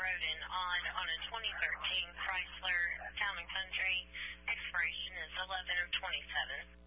Road and on a 2013 Chrysler Town & Country. Expiration is 11 of 27.